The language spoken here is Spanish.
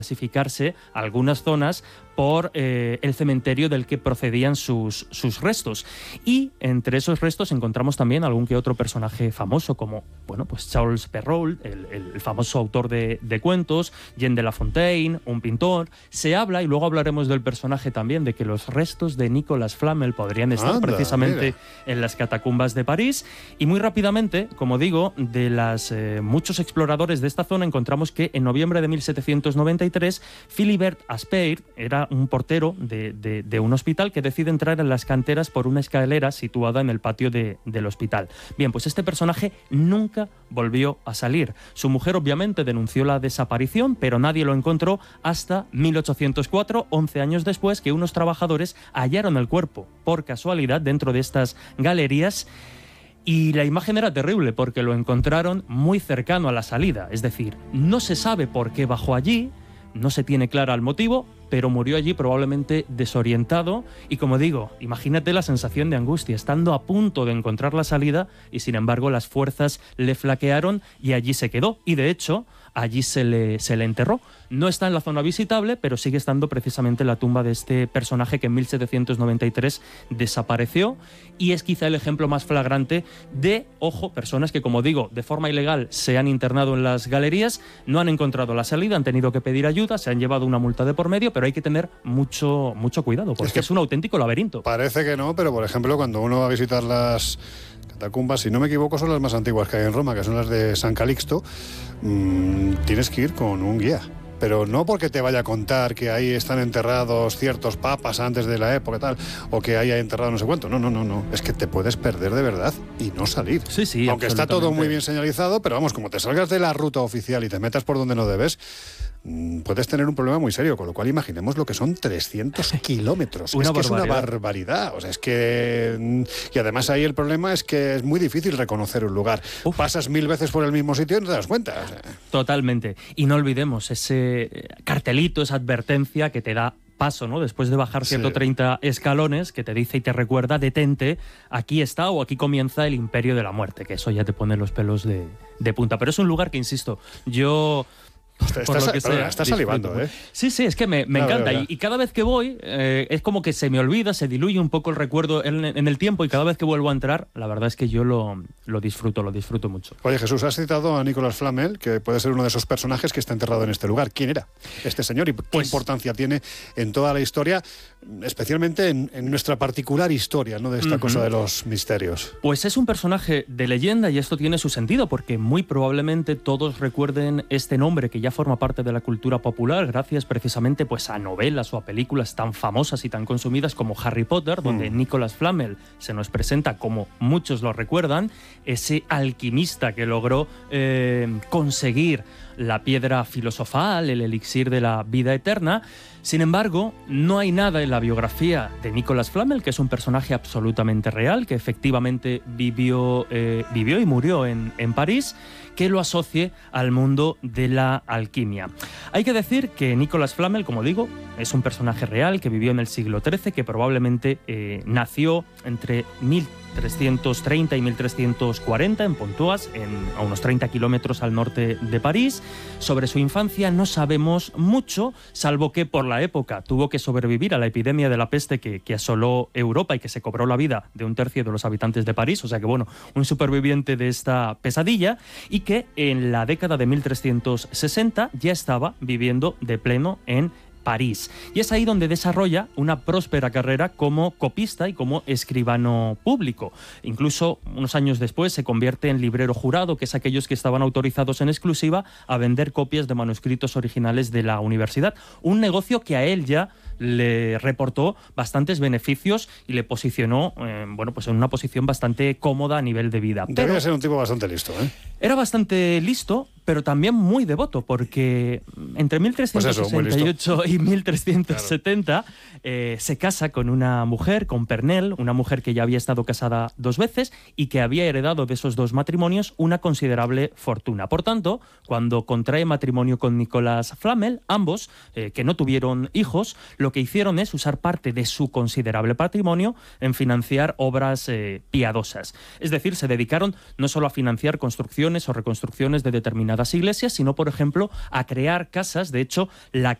clasificarse algunas zonas por el cementerio del que procedían sus restos. Y entre esos restos encontramos también algún que otro personaje famoso, como pues Charles Perrault, el famoso autor de cuentos, Jean de La Fontaine, un pintor. Se habla, y luego hablaremos del personaje también, de que los restos de Nicolas Flamel podrían estar precisamente en las catacumbas de París. Y muy rápidamente, como digo, de muchos exploradores de esta zona, encontramos que en noviembre de 1793, Philibert Aspeirt era un portero de un hospital que decide entrar en las canteras por una escalera situada en el patio del hospital. Bien, pues este personaje nunca volvió a salir. Su mujer obviamente denunció la desaparición, pero nadie lo encontró hasta 1804, 11 años después, que unos trabajadores hallaron el cuerpo por casualidad dentro de estas galerías. Y la imagen era terrible porque lo encontraron muy cercano a la salida. Es decir, no se sabe por qué bajó allí, no se tiene clara el motivo, pero murió allí probablemente desorientado. Y como digo, imagínate la sensación de angustia, estando a punto de encontrar la salida y sin embargo las fuerzas le flaquearon y allí se quedó. Y de hecho, allí se le enterró. No está en la zona visitable, pero sigue estando precisamente la tumba de este personaje que en 1793 desapareció, y es quizá el ejemplo más flagrante de, personas que, como digo, de forma ilegal se han internado en las galerías, no han encontrado la salida, han tenido que pedir ayuda, se han llevado una multa de por medio, pero hay que tener mucho cuidado, porque es un auténtico laberinto. Parece que no, pero por ejemplo, cuando uno va a visitar las catacumbas, si no me equivoco, son las más antiguas que hay en Roma, que son las de San Calixto, tienes que ir con un guía. Pero no porque te vaya a contar que ahí están enterrados ciertos papas antes de la época tal, o que haya enterrado no sé cuánto. No. Es que te puedes perder de verdad y no salir. Sí, aunque está todo muy bien señalizado, pero vamos, como te salgas de la ruta oficial y te metas por donde no debes, puedes tener un problema muy serio, con lo cual imaginemos lo que son 300 kilómetros. Es una barbaridad. O sea, es que... Y además ahí el problema es que es muy difícil reconocer un lugar. Pasas 1000 veces por el mismo sitio y no te das cuenta. O sea. Totalmente. Y no olvidemos ese cartelito, esa advertencia que te da paso, ¿no? Después de bajar 130 escalones, que te dice y te recuerda: detente, aquí está o aquí comienza el imperio de la muerte, que eso ya te pone los pelos de punta. Pero es un lugar que, insisto, yo... Estás salivando, ¿eh? Sí, es que me encanta. Y cada vez que voy, es como que se me olvida, se diluye un poco el recuerdo en el tiempo, y cada vez que vuelvo a entrar, la verdad es que yo lo disfruto mucho. Oye, Jesús, has citado a Nicolas Flamel, que puede ser uno de esos personajes que está enterrado en este lugar. ¿Quién era este señor y qué importancia tiene en toda la historia, especialmente en nuestra particular historia, ¿no?, de esta cosa de los misterios? Pues es un personaje de leyenda, y esto tiene su sentido, porque muy probablemente todos recuerden este nombre, que ya forma parte de la cultura popular gracias precisamente pues a novelas o a películas tan famosas y tan consumidas como Harry Potter, donde Nicolas Flamel se nos presenta, como muchos lo recuerdan, ese alquimista que logró conseguir la piedra filosofal, el elixir de la vida eterna. Sin embargo, no hay nada en la biografía de Nicolas Flamel, que es un personaje absolutamente real, que efectivamente vivió y murió en París, que lo asocie al mundo de la alquimia. Hay que decir que Nicolas Flamel, como digo, es un personaje real que vivió en el siglo XIII, que probablemente nació entre 1330 y 1340 en Pontoise, a unos 30 kilómetros al norte de París. Sobre su infancia no sabemos mucho, salvo que por la época tuvo que sobrevivir a la epidemia de la peste que asoló Europa y que se cobró la vida de 1/3 de los habitantes de París. O sea que, bueno, un superviviente de esta pesadilla, y que en la década de 1360 ya estaba viviendo de pleno en París. Y es ahí donde desarrolla una próspera carrera como copista y como escribano público. Incluso unos años después se convierte en librero jurado, que es aquellos que estaban autorizados en exclusiva a vender copias de manuscritos originales de la universidad. Un negocio que a él ya le reportó bastantes beneficios y le posicionó pues en una posición bastante cómoda a nivel de vida. Debía ser un tipo bastante listo, ¿eh? Era bastante listo, pero también muy devoto, porque entre 1368 y 1370 se casa con una mujer, con Pernelle, una mujer que ya había estado casada 2 veces y que había heredado de esos 2 matrimonios una considerable fortuna. Por tanto, cuando contrae matrimonio con Nicolas Flamel, ambos, que no tuvieron hijos, lo que hicieron es usar parte de su considerable patrimonio en financiar obras piadosas. Es decir, se dedicaron no solo a financiar construcciones o reconstrucciones de determinados determinadas iglesias, sino, por ejemplo, a crear casas. De hecho, la